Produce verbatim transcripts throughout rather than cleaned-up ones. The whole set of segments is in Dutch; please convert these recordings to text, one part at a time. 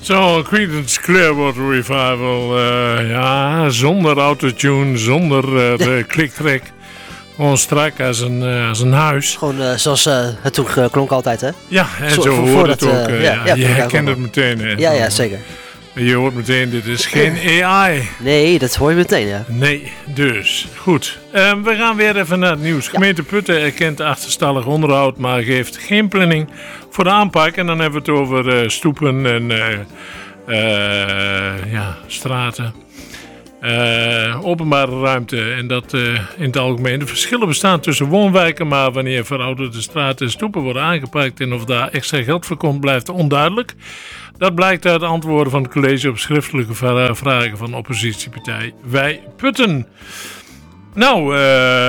Zo, Creedence Clearwater Revival. Uh, ja, zonder autotune, zonder uh, de kliktrek. Gewoon strak als een, uh, als een huis. Gewoon uh, zoals uh, het toen uh, klonk altijd, hè? Ja, en zo, zo hoort het ook. Uh, ja, ja, ja, je herkent het meteen. Hè. Ja, ja, zeker. Je hoort meteen, dit is geen A I. Nee, dat hoor je meteen, ja. Nee, dus. Goed. Um, we gaan weer even naar het nieuws. Ja. Gemeente Putten erkent achterstallig onderhoud, maar geeft geen planning voor de aanpak. En dan hebben we het over uh, stoepen en uh, uh, ja, straten. Uh, openbare ruimte en dat uh, in het algemeen. De verschillen bestaan tussen woonwijken, maar wanneer verouderde straten en stoepen worden aangepakt en of daar extra geld voor komt, blijft onduidelijk. Dat blijkt uit antwoorden van het college op schriftelijke vragen van oppositiepartij Wij Putten. Nou, uh,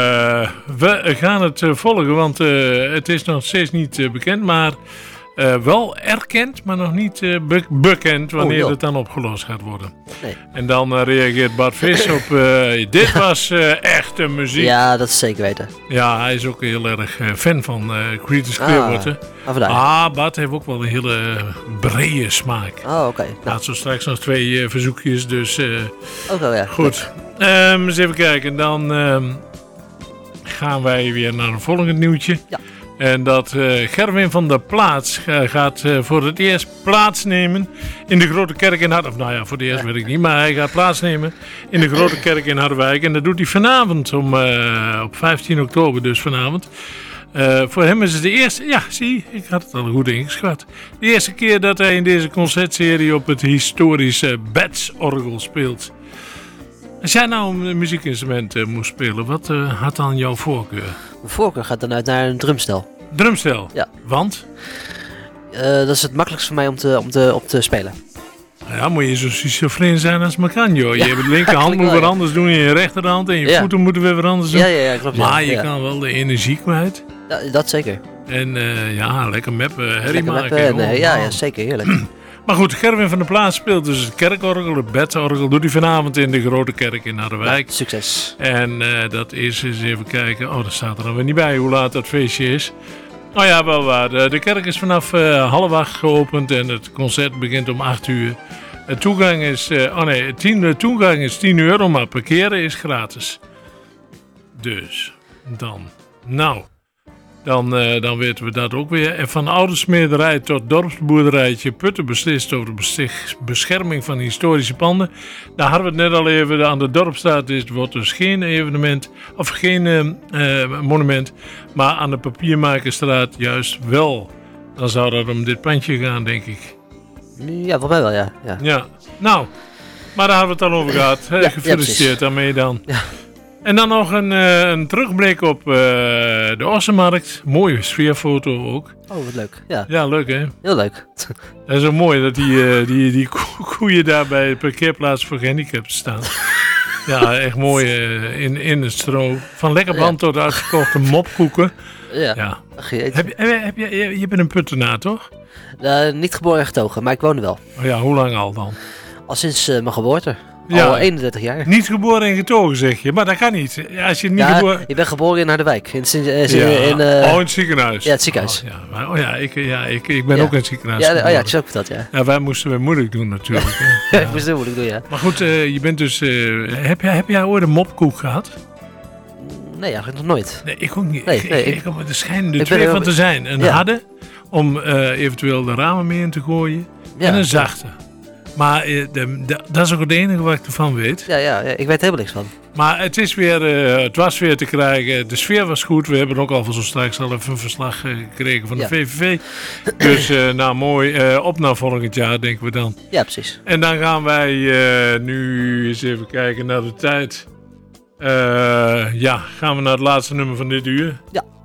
we gaan het uh, volgen, want uh, het is nog steeds niet uh, bekend, maar uh, wel erkend, maar nog niet uh, be- bekend wanneer oh, het dan opgelost gaat worden. Nee. En dan uh, reageert Bart Vis op, uh, dit was uh, echte muziek. Ja, dat is zeker weten. Ja, hij is ook heel erg uh, fan van uh, Creedence Clearwater. Ah, ah, Bart heeft ook wel een hele uh, brede smaak. Oh, oké. Okay. Nou. Laat zo straks nog twee uh, verzoekjes, dus uh, okay, ja. goed. Um, eens even kijken, dan um, gaan wij weer naar een volgend nieuwtje. Ja. En dat uh, Gerwin van der Plaats uh, gaat uh, voor het eerst plaatsnemen in de Grote Kerk in Harderwijk. Nou ja, voor het eerst weet ik niet, maar hij gaat plaatsnemen in de Grote Kerk in Harderwijk. En dat doet hij vanavond, om, uh, op vijftien oktober dus vanavond. Uh, voor hem is het de eerste, ja zie, ik had het al goed ingeschat. De eerste keer dat hij in deze concertserie op het historische Betz-orgel speelt. Als jij nou een muziekinstrument uh, moest spelen, wat uh, had dan jouw voorkeur? Mijn voorkeur gaat dan uit naar een drumstel. Drumstel? Ja. Want? Uh, dat is het makkelijkst voor mij om te, om te, op te spelen. Ja, moet je zo schizofreen zijn als maar kan, joh. Ja, je linkerhand moet weer anders doen en je rechterhand en je ja. voeten moeten weer anders doen. Ja, ja, ja klopt. Maar ja. je ja. kan wel de energie kwijt. Ja, dat zeker. En uh, ja, lekker meppen, herrie lekker maken. Meppen, nee, ja, ja, zeker, heerlijk. Maar goed, Gerwin van der Plaats speelt dus het kerkorgel, het Betz-orgel. Doet hij vanavond in de Grote Kerk in Harderwijk. Ja, succes. En uh, dat is, eens even kijken. Oh, daar staat er dan weer niet bij hoe laat dat feestje is. Oh ja, wel waar. De, de kerk is vanaf uh, half acht geopend en het concert begint om acht uur. De toegang is, uh, oh nee, tien, de toegang is tien euro, maar parkeren is gratis. Dus, dan. Nou, dan, uh, dan weten we dat ook weer. En van oudersmeerderij tot dorpsboerderijtje Putten beslist over de bescherming van historische panden. Daar hadden we het net al even. Aan de Dorpstraat is, wordt dus geen evenement, of geen uh, uh, monument. Maar aan de Papiermakerstraat juist wel. Dan zou dat om dit pandje gaan, denk ik. Ja, voor mij wel, ja. Ja, ja. Nou, maar daar hebben we het al over gehad. He, ja, gefeliciteerd ja, daarmee dan. Ja. En dan nog een, uh, een terugblik op uh, de Ossenmarkt. Mooie sfeerfoto ook. Oh, wat leuk. Ja, ja leuk hè? Heel leuk. Dat is zo mooi dat die, uh, die, die ko- koeien daar bij de parkeerplaats voor gehandicapten staan. Ja, echt mooi uh, in, in het stro. Van lekker band ja. tot uitgekochte mopkoeken. Ja. ja. Ach, heb, heb, heb je, je, je bent een Puttenaar, toch? Uh, niet geboren en getogen, maar ik woon er wel. Oh ja, hoe lang al dan? Al sinds uh, mijn geboorte. Ja, al eenendertig jaar. Niet geboren en getogen zeg je, maar dat kan niet. Als je niet ja, geboren... ik ben geboren in Harderwijk. In, in, in, ja. in, uh... Oh, in het ziekenhuis. Ja, het ziekenhuis. Oh ja, maar, oh, ja, ik, ja ik, ik ben ja. ook in het ziekenhuis ja, geboren. oh ja, het is ook dat, ja. Ja, wij moesten weer moeilijk doen natuurlijk. ja, ik moest heel moeilijk doen, ja. Maar goed, uh, je bent dus... Uh, heb, jij, heb jij ooit een mopkoek gehad? Nee, eigenlijk nog nooit. Nee, ik ook niet. Nee, ik, nee, ik, ik, ik, er schijnen er twee van te zijn. Een ja. harde, om uh, eventueel de ramen mee in te gooien. Ja, en een zachte. Maar uh, de, de, dat is ook het enige wat ik ervan weet. Ja, ja, ja, ik weet helemaal niks van. Maar het, is weer, uh, het was weer te krijgen. De sfeer was goed. We hebben ook al van zo straks al even een verslag uh, gekregen van de ja. V V V. Dus uh, nou mooi. Uh, op naar volgend jaar denken we dan. Ja, precies. En dan gaan wij uh, nu eens even kijken naar de tijd. Uh, ja, gaan we naar het laatste nummer van dit uur. Ja.